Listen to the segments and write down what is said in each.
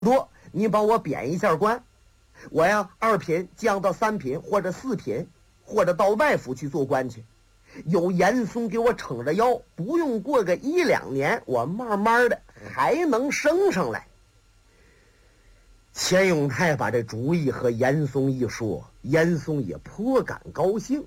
多，你帮我贬一下官，我呀2品降到3品或者4品，或者到外府去做官去。有严嵩给我撑着腰，不用过个1、2年，我慢慢的还能升上来。钱永泰把这主意和严嵩一说，严嵩也颇感高兴。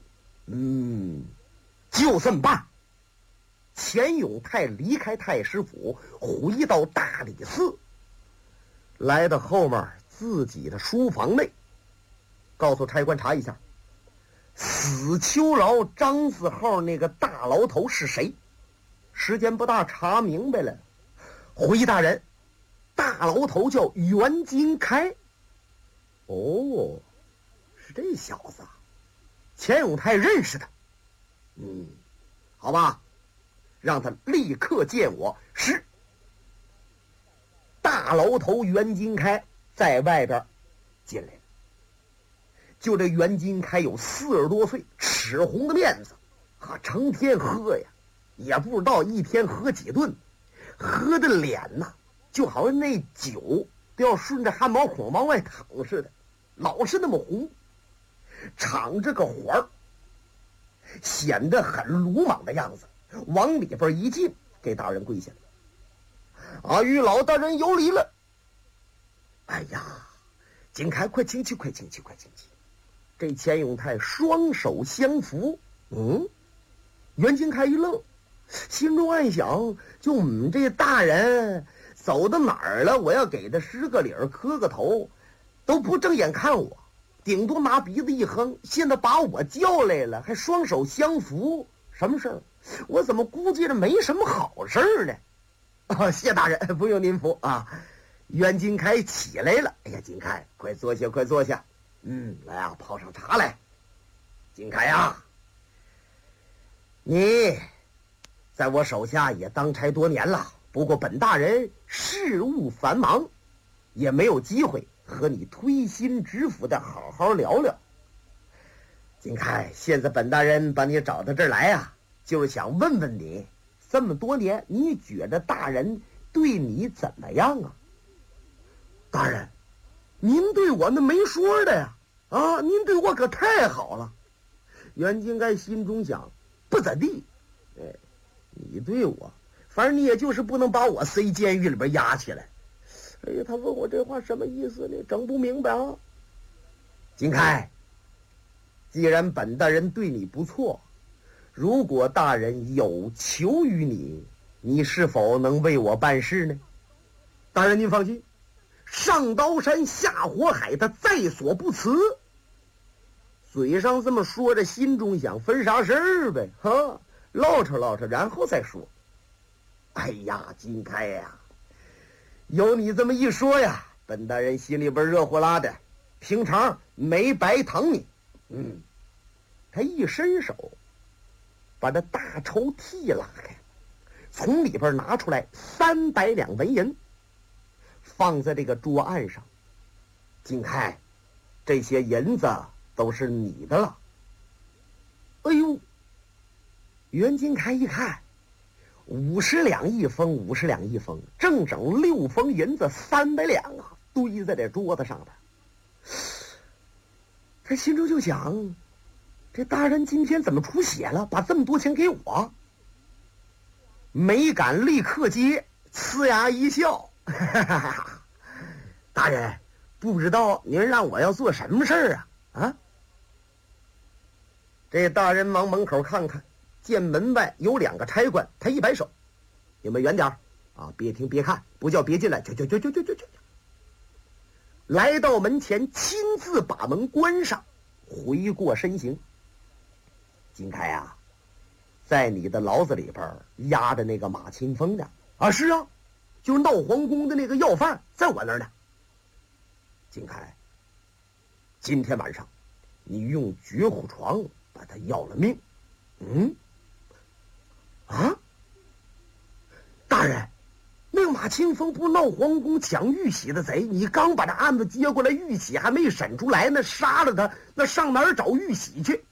就这么办。钱永泰离开太师府，回到大理寺，来到后面自己的书房内，告诉差官查一下死囚牢张字号那个大牢头是谁。时间不大，查明白了。回大人，大牢头叫袁金开。哦，是这小子啊，钱永泰认识他。好吧，让他立刻见我。是。大牢头袁金开在外边进来了。就这袁金开有40多岁，赤红的面子，成天喝呀，也不知道一天喝几顿，喝的脸呐，就好像那酒都要顺着汗毛孔往外淌似的，老是那么红，敞着个环儿，显得很鲁莽的样子。往里边一进，给大人跪下了。与老大人有礼了。哎呀，金开，快请起，快请起，快请起。这钱永泰双手相扶。袁金开一愣，心中暗想，就我们这大人走到哪儿了，我要给他施个礼儿磕个头，都不正眼看我，顶多拿鼻子一哼。现在把我叫来了，还双手相扶，什么事儿？我怎么估计着没什么好事儿呢？谢大人，不用您扶啊。袁金开起来了。哎呀，金开，快坐下，快坐下。来啊，泡上茶来。金开呀，你在我手下也当差多年了，不过本大人事务繁忙，也没有机会和你推心置腹的好好聊聊。金开，现在本大人把你找到这儿来啊，就是想问问你，这么多年你觉得大人对你怎么样啊？大人，您对我那没说的呀，您对我可太好了。袁金开心中想，不怎地，你对我，反正你也就是不能把我塞监狱里边压起来。哎呀，他问我这话什么意思呢？整不明白啊。金开，既然本大人对你不错，如果大人有求于你，你是否能为我办事呢？大人您放心，上刀山下火海，他在所不辞。嘴上这么说着，心中想分啥事儿呗，唠扯唠扯，然后再说。哎呀，金开呀，有你这么一说呀，本大人心里边热乎拉的，平常没白疼你。他一伸手，把这大抽屉拉开，从里边拿出来300两纹银，放在这个桌案上。金开，这些银子都是你的了。哎呦，袁金开一看，50两一封，50两一封，整整6封银子，300两啊，堆在这桌子上的。他心中就想，这大人今天怎么出血了，把这么多钱给我？没敢立刻接，呲牙一笑，大人，不知道您让我要做什么事儿啊？这大人往门口看看，见门外有2个差官，他一摆手，你们远点啊，别听别看，不叫别进来，就。来到门前，亲自把门关上，回过身形。金开啊，在你的牢子里边压着那个马清风呢。是啊，就是闹皇宫的那个要犯，在我那儿呢。金开，今天晚上你用绝户床把他要了命。大人，那个马清风不闹皇宫抢玉玺的贼，你刚把这案子接过来，玉玺还没审出来呢，杀了他，那上哪儿找玉玺去？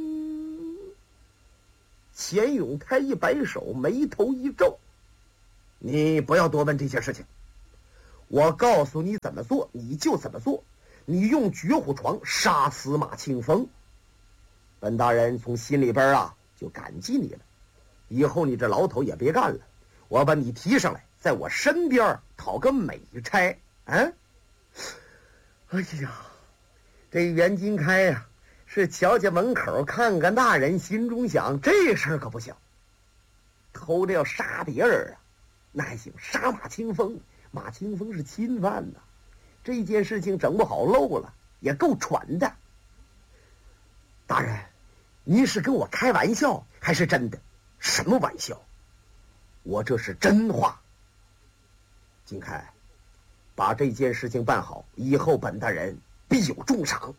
钱永泰一摆手，眉头一皱，你不要多问这些事情， 我告诉你怎么做，你就怎么做。你用绝户床杀死马清风，本大人从心里边就感激你了。以后你这牢头也别干了，我把你提上来，在我身边讨个美差。哎呀，这袁金开呀，是瞧见门口看看大人，心中想这事儿可不小，偷着要杀别人那还行，杀马清风，马清风是亲犯呐，这件事情整不好漏了也够喘的。大人，您是跟我开玩笑还是真的？什么玩笑？我这是真话。金开，把这件事情办好，以后本大人必有重赏。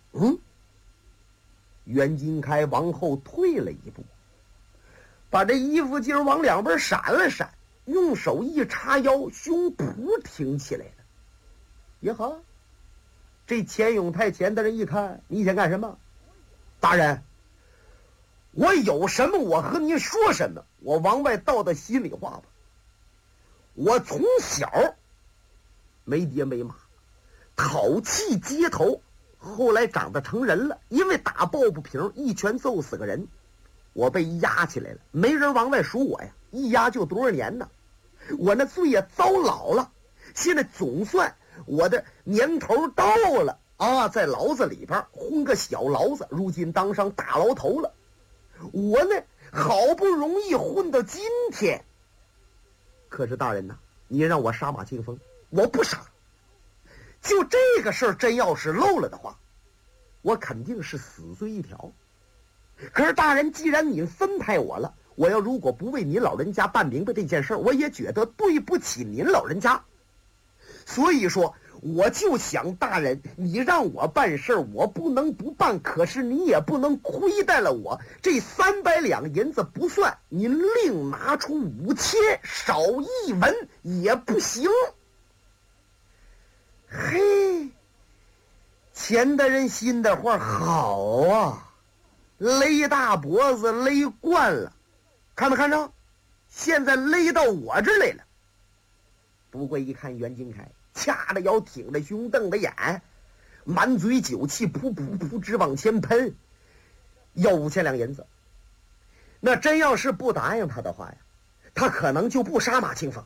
袁金开往后退了一步，把这衣服襟往两边闪了闪，用手一叉腰，胸脯挺起来了。也好，这钱永泰钱大人一看，你想干什么？大人，我有什么我和您说什么，我往外道的心里话吧。我从小没爹没妈，淘气街头，后来长得成人了，因为打抱不平，一拳揍死个人，我被压起来了，没人往外数我呀，一压就多少年呢？我那罪也遭老了，现在总算我的年头到了在牢子里边混个小牢子，如今当上大牢头了。我呢，好不容易混到今天，可是大人呐，你让我杀马清风，我不杀。就这个事儿真要是漏了的话，我肯定是死罪一条。可是大人，既然您分派我了，我要如果不为您老人家办明白这件事儿，我也觉得对不起您老人家。所以说，我就想大人，你让我办事儿，我不能不办，可是你也不能亏待了我。这300两银子不算，您另拿出5000，少一文也不行。嘿，钱大人心的话好啊，勒大脖子勒惯了，看没看着？现在勒到我这儿来了。不过一看袁金开，掐着腰，挺着胸，瞪着眼，满嘴酒气，噗噗噗直往前喷，要5000两银子。那真要是不答应他的话呀，他可能就不杀马清风。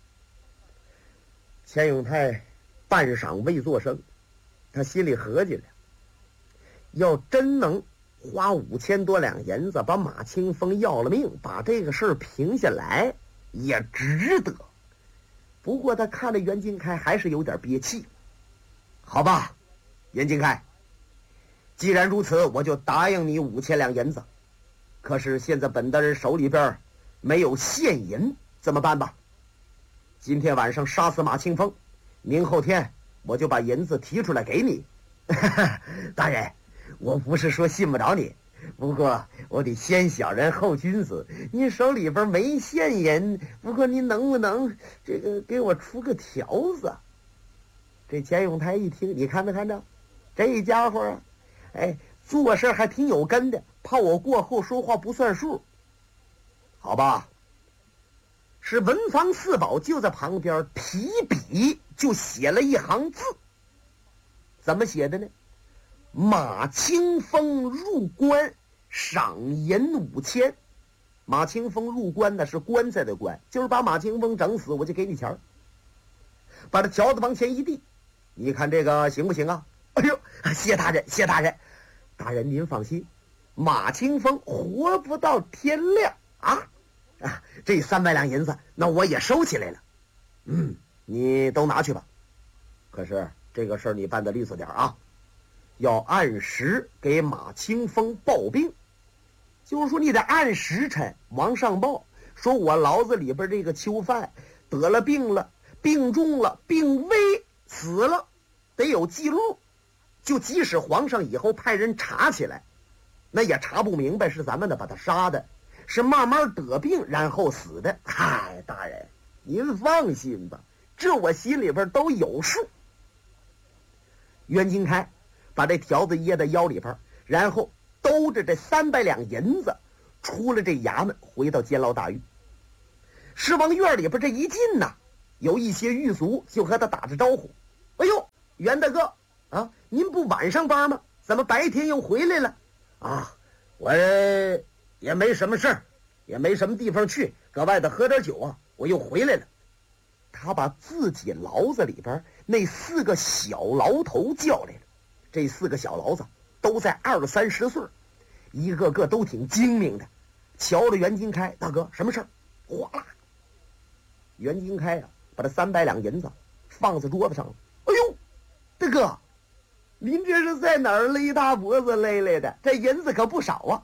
钱永泰半晌未作声，他心里合计了，要真能花5000多两银子把马清风要了命，把这个事儿平下来，也值得。不过他看着袁金开还是有点憋气。好吧，袁金开，既然如此，我就答应你5000两银子。可是现在本大人手里边没有现银，怎么办吧？今天晚上杀死马清风，明后天我就把银子提出来给你。大人，我不是说信不着你，不过我得先小人后君子，你手里边没现银，不过你能不能这个给我出个条子？这钱永泰一听，你看没看着这家伙做事还挺有根的，怕我过后说话不算数。好吧，是文房四宝就在旁边提笔就写了一行字。怎么写的呢？马清风入关，赏银5000。马清风入关呢，是棺材的棺，就是把马清风整死，我就给你钱。把这条子往前一递，你看这个行不行啊？哎呦，谢大人，谢大人。大人您放心，马清风活不到天亮这300两银子，那我也收起来了。你都拿去吧。可是这个事儿你办得利索点啊，要按时给马清风报病。就是说你得按时辰往上报，说我牢子里边这个囚犯得了病了，病重了，病危死了，得有记录。就即使皇上以后派人查起来，那也查不明白是咱们的把他杀的，是慢慢得病然后死的。嗨，大人您放心吧，这我心里边都有数。袁金开把这条子掖在腰里边，然后兜着这300两银子出了这衙门，回到监牢大狱。是往院里边这一进呐， 有一些狱卒就和他打着招呼：“哎呦，袁大哥啊，您不晚上班吗？怎么白天又回来了？”啊，我也没什么事儿，也没什么地方去，搁外头喝点酒啊，我又回来了。他把自己牢子里边那4个小牢头叫来了。这4个小牢子都在20、30岁，一个个都挺精明的。瞧了袁金开，大哥什么事儿？哗啦，袁金开把这300两银子放在桌子上了。哎呦，大哥，您这是在哪儿勒大脖子勒来的？这银子可不少啊。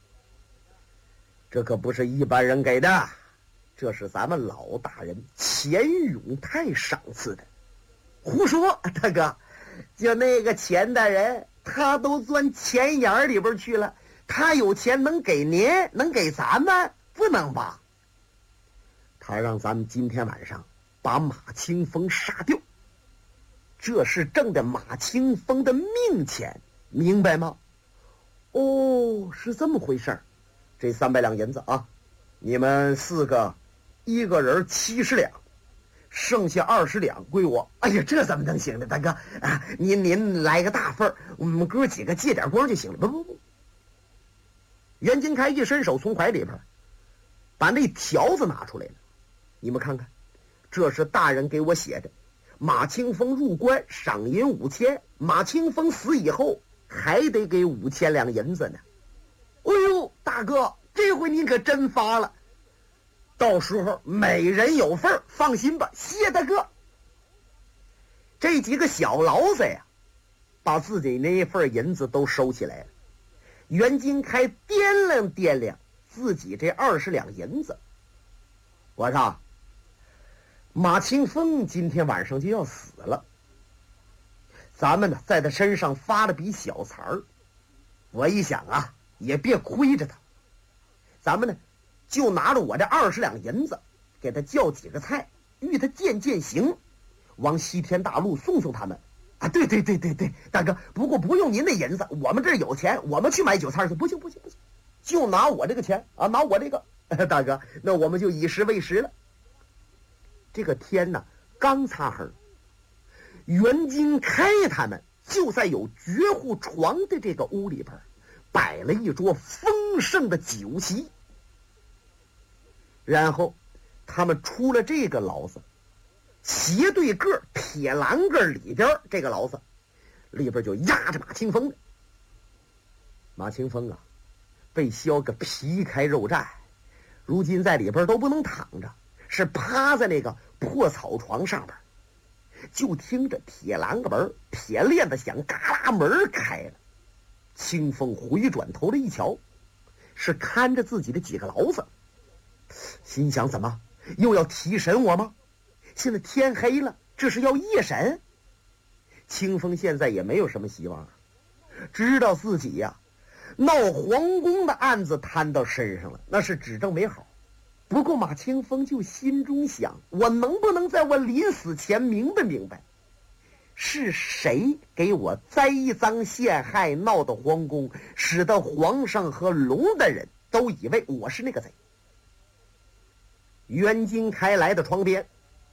这可不是一般人给的，这是咱们老大人钱永泰赏赐的。胡说，大哥，就那个钱大人，他都钻钱眼里边去了，他有钱能给您，能给咱们？不能吧？他让咱们今天晚上把马清风杀掉，这是挣的马清风的命钱，明白吗？哦，是这么回事儿。这300两银子啊，你们4个一个人70两，剩下20两归我。哎呀，这怎么能行呢，大哥啊？您来个大份儿，我们哥几个借点光就行了。不，袁金开一伸手从怀里边把那条子拿出来了。你们看看，这是大人给我写的，马清风入关赏银5000，马清风死以后还得给5000两银子呢。哎呦，大哥，这回您可真发了，到时候每人有份，放心吧。谢大哥。这几个小牢子呀，把自己那份银子都收起来了。袁金开掂量掂量自己这20两银子，我说马清风今天晚上就要死了，咱们呢在他身上发了笔小财儿，我一想啊，也别亏着他，咱们呢就拿着我这20两银子，给他叫几个菜，与他践行，往西天大陆送他们啊！对，大哥，不过不用您的银子，我们这儿有钱，我们去买酒菜去。不行，就拿我这个钱啊，拿我这个，大哥，那我们就以食为食了。这个天呢刚擦黑，袁金开他们就在有绝户床的这个屋里边摆了一桌丰盛的酒席，然后他们出了这个牢子，斜对个铁栏杆里边这个牢子里边就压着马清风的。马清风啊，被削个皮开肉绽，如今在里边都不能躺着，是趴在那个破草床上边，就听着铁栏杆门铁链子响，嘎啦门开了。清风回转头来一瞧，是看着自己的几个牢子，心想怎么又要提审我吗？现在天黑了，这是要夜审。清风现在也没有什么希望，知道自己呀闹皇宫的案子摊到身上了，那是指证没好。不过马清风就心中想，我能不能在我临死前明白是谁给我栽赃陷害，闹到皇宫，使得皇上和龙的人都以为我是那个贼。袁金开来的床边，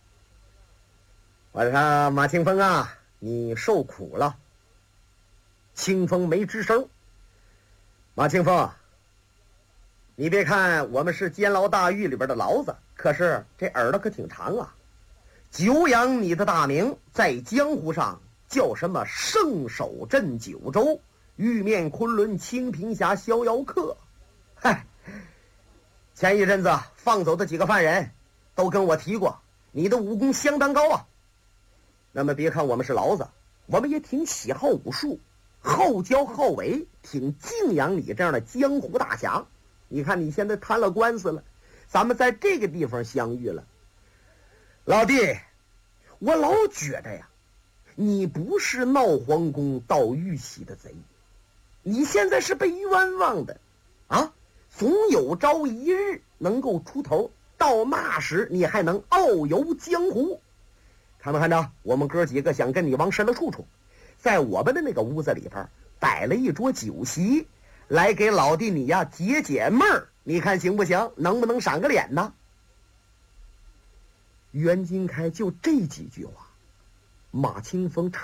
我说马清风啊，你受苦了。清风没吱声。马清风，你别看我们是监牢大狱里边的牢子，可是这耳朵可挺长啊。久仰你的大名，在江湖上叫什么圣手镇九州，玉面昆仑清平峡逍遥客。嗨，前一阵子放走的几个犯人都跟我提过，你的武功相当高啊。那么别看我们是牢子，我们也挺喜好武术，好教好为，挺敬仰你这样的江湖大侠。你看你现在摊了官司了，咱们在这个地方相遇了。老弟，我老觉得呀，你不是闹皇宫盗玉玺的贼，你现在是被冤枉的啊！总有朝一日能够出头，到那时你还能遨游江湖。看没看着？我们哥几个想跟你往深了处处，在我们的那个屋子里边摆了一桌酒席，来给老弟你呀解闷儿，你看行不行？能不能赏个脸呢？ 袁金开就这几句话，马清风